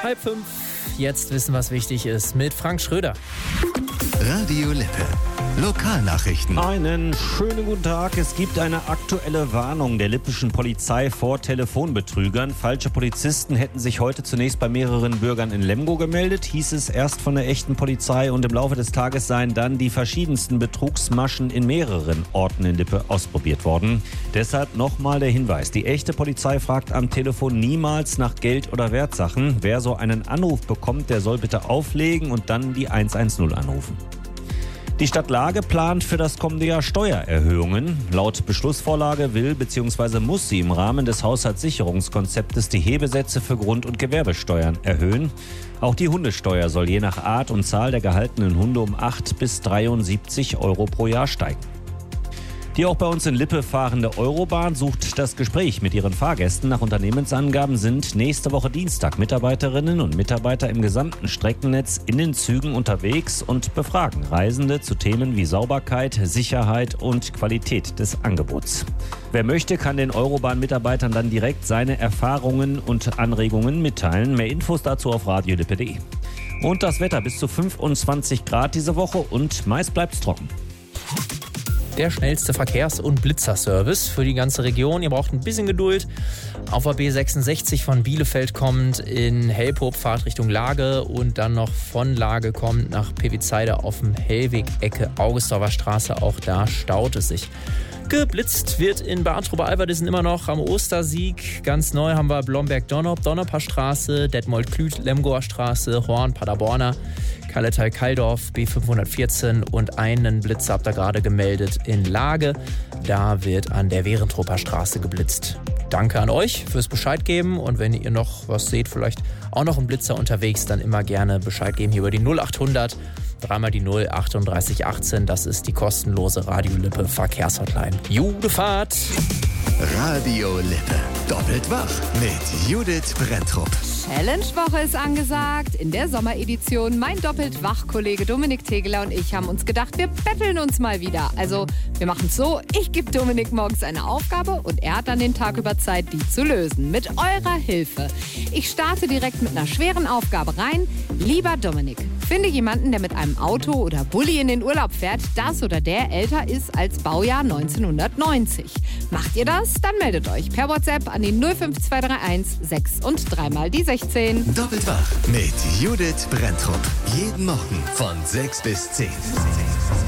4:30. Jetzt wissen, was wichtig ist mit Frank Schröder. Radio Lippe. Lokalnachrichten. Einen schönen guten Tag. Es gibt eine aktuelle Warnung der lippischen Polizei vor Telefonbetrügern. Falsche Polizisten hätten sich heute zunächst bei mehreren Bürgern in Lemgo gemeldet, hieß es erst von der echten Polizei, und im Laufe des Tages seien dann die verschiedensten Betrugsmaschen in mehreren Orten in Lippe ausprobiert worden. Deshalb nochmal der Hinweis: Die echte Polizei fragt am Telefon niemals nach Geld oder Wertsachen. Wer so einen Anruf bekommt, der soll bitte auflegen und dann die 110 anrufen. Die Stadt Lage plant für das kommende Jahr Steuererhöhungen. Laut Beschlussvorlage will bzw. muss sie im Rahmen des Haushaltssicherungskonzeptes die Hebesätze für Grund- und Gewerbesteuern erhöhen. Auch die Hundesteuer soll je nach Art und Zahl der gehaltenen Hunde um 8 bis 73 Euro pro Jahr steigen. Die auch bei uns in Lippe fahrende Eurobahn sucht das Gespräch mit ihren Fahrgästen. Nach Unternehmensangaben sind nächste Woche Dienstag Mitarbeiterinnen und Mitarbeiter im gesamten Streckennetz in den Zügen unterwegs und befragen Reisende zu Themen wie Sauberkeit, Sicherheit und Qualität des Angebots. Wer möchte, kann den Eurobahn-Mitarbeitern dann direkt seine Erfahrungen und Anregungen mitteilen. Mehr Infos dazu auf radiolippe.de. Und das Wetter: bis zu 25 Grad diese Woche und meist bleibt's trocken. Der schnellste Verkehrs- und Blitzerservice für die ganze Region. Ihr braucht ein bisschen Geduld. Auf der B66 von Bielefeld kommt in Helpop, fahrt Richtung Lage, und dann noch von Lage kommt nach Pevizeide auf dem Hellweg, Ecke Augustdorfer Straße. Auch da staut es sich. Geblitzt wird in Bad Trober-Alverdissen immer noch am Ostersieg. Ganz neu haben wir Blomberg-Donop, Donnerper Straße, Detmold-Klüt, Lemgoer Straße, Horn, Paderborner, Kalletal-Kaldorf, B514, und einen Blitzer habt ihr gerade gemeldet in Lage. Da wird an der Werentroper Straße geblitzt. Danke an euch fürs Bescheid geben, und wenn ihr noch was seht, vielleicht auch noch ein Blitzer unterwegs, dann immer gerne Bescheid geben hier über die 0800 3 die 0 38 18. Das ist die kostenlose Radio Lippe Verkehrshotline. Gute Fahrt! Radio Lippe. Doppelt wach mit Judith Brenntrup. Challenge-Woche ist angesagt. In der Sommeredition mein Doppelt-Wach-Kollege Dominik Tegeler und ich haben uns gedacht, wir betteln uns mal wieder. Also, wir machen es so: Ich gebe Dominik morgens eine Aufgabe und er hat dann den Tag über Zeit, die zu lösen. Mit eurer Hilfe. Ich starte direkt mit einer schweren Aufgabe rein. Lieber Dominik, finde jemanden, der mit einem Auto oder Bulli in den Urlaub fährt, das oder der älter ist als Baujahr 1990. Macht ihr das? Dann meldet euch per WhatsApp an die 05231 6 und 3 mal die 16. Doppelt wach mit Judith Brenntrup. Jeden Morgen von 6 bis 10.